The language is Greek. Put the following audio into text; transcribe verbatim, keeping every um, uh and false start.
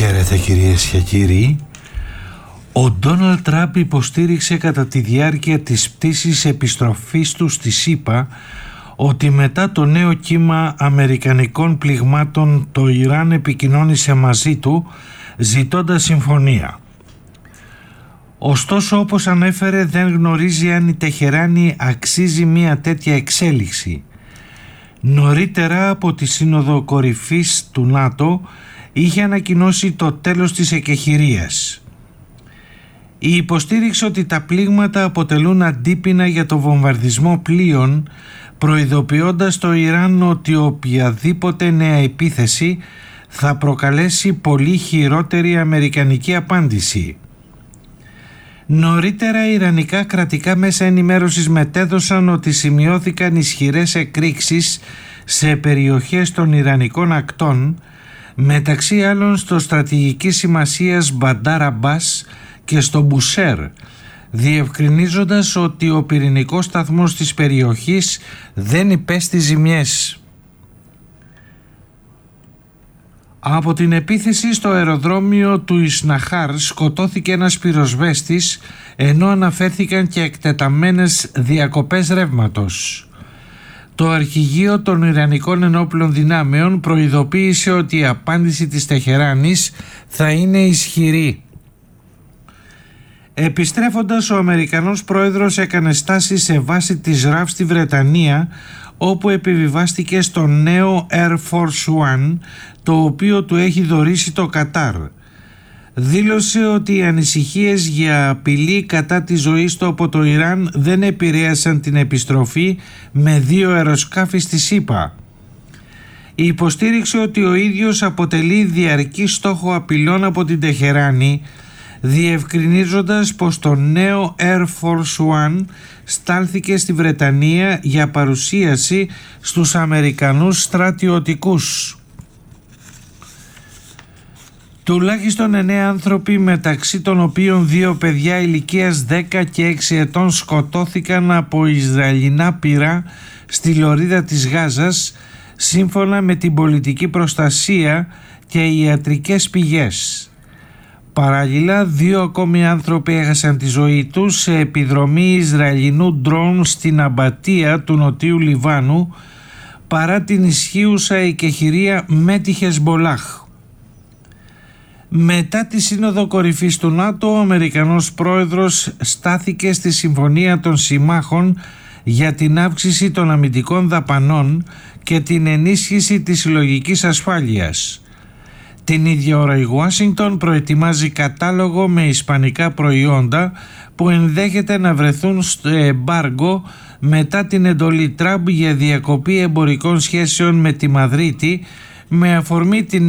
Χαίρετε κυρίες και κύριοι. Ο Ντόναλντ Τραμπ υποστήριξε κατά τη διάρκεια της πτήσης επιστροφής του στη ΣΥΠΑ ότι μετά το νέο κύμα αμερικανικών πληγμάτων το Ιράν επικοινώνησε μαζί του ζητώντας συμφωνία. Ωστόσο, όπως ανέφερε, δεν γνωρίζει αν η Τεχεράνη αξίζει μια τέτοια εξέλιξη. Νωρίτερα από τη Σύνοδο Κορυφής του ΝΑΤΟ είχε ανακοινώσει το τέλος της εκεχηρίας. Η υποστήριξη ότι τα πλήγματα αποτελούν αντίπεινα για το βομβαρδισμό πλοίων, προειδοποιώντας το Ιράν ότι οποιαδήποτε νέα επίθεση θα προκαλέσει πολύ χειρότερη αμερικανική απάντηση. Νωρίτερα, ιρανικά κρατικά μέσα ενημέρωσης μετέδωσαν ότι σημειώθηκαν ισχυρές εκρήξεις σε περιοχές των ιρανικών ακτών, μεταξύ άλλων στο στρατηγικής σημασίας Μπαντάρ Αμπάς και στο Μπουσέρ, διευκρινίζοντας ότι ο πυρηνικός σταθμός της περιοχής δεν υπέστη ζημιές. Από την επίθεση στο αεροδρόμιο του Ισναχάρ σκοτώθηκε ένας πυροσβέστης, ενώ αναφέρθηκαν και εκτεταμένες διακοπές ρεύματος. Το αρχηγείο των Ιρανικών Ενόπλων Δυνάμεων προειδοποίησε ότι η απάντηση της Τεχεράνης θα είναι ισχυρή. Επιστρέφοντας, ο Αμερικανός πρόεδρος έκανε στάση σε βάση της ΡΑΦ στη Βρετανία, όπου επιβιβάστηκε στο νέο Air Force One, το οποίο του έχει δωρήσει το Κατάρ. Δήλωσε ότι οι ανησυχίες για απειλή κατά της ζωής του από το Ιράν δεν επηρέασαν την επιστροφή με δύο αεροσκάφη στη ΣΥΠΑ. Υποστήριξε ότι ο ίδιος αποτελεί διαρκή στόχο απειλών από την Τεχεράνη, διευκρινίζοντας πως το νέο Air Force One στάλθηκε στη Βρετανία για παρουσίαση στους Αμερικανούς στρατιωτικούς. Τουλάχιστον εννέα άνθρωποι, μεταξύ των οποίων δύο παιδιά ηλικίας δέκα και έξι ετών, σκοτώθηκαν από Ισραηλινά πυρά στη λωρίδα της Γάζας, σύμφωνα με την πολιτική προστασία και ιατρικές πηγές. Παράλληλα, δύο ακόμη άνθρωποι έχασαν τη ζωή τους σε επιδρομή Ισραηλινού ντρόουν στην Αμπατία του Νοτιού Λιβάνου, παρά την ισχύουσα εκεχηρία με τη Χεσμπολάχ. Μετά τη Σύνοδο Κορυφής του ΝΑΤΟ, ο Αμερικανός πρόεδρος στάθηκε στη Συμφωνία των Συμμάχων για την αύξηση των αμυντικών δαπανών και την ενίσχυση της συλλογικής ασφάλειας. Την ίδια ώρα η Ουάσιγκτον προετοιμάζει κατάλογο με ισπανικά προϊόντα που ενδέχεται να βρεθούν στο εμπάργκο μετά την εντολή Τραμπ για διακοπή εμπορικών σχέσεων με τη Μαδρίτη, με αφορμή την